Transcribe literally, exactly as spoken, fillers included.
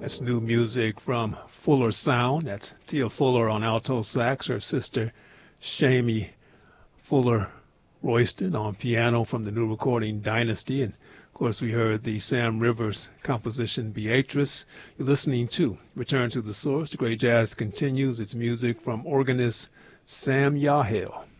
That's new music from Fuller Sound. That's Tia Fuller on alto sax, her sister Shamie Fuller Royston on piano from the new recording Dynasty. And, of course, we heard the Sam Rivers composition Beatrice. You're listening to Return to the Source. The great jazz continues. It's music from organist Sam Yahel.